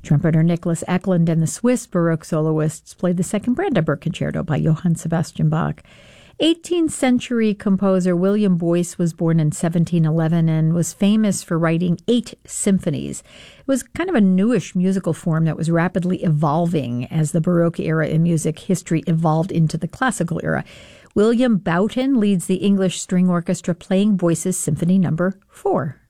Trumpeter Nicholas Eklund and the Swiss Baroque soloists played the second Brandenburg Concerto by Johann Sebastian Bach. 18th century composer William Boyce was born in 1711 and was famous for writing 8 symphonies. It was kind of a newish musical form that was rapidly evolving as the Baroque era in music history evolved into the classical era. William Boughton leads the English String Orchestra playing Boyce's Symphony No. 4.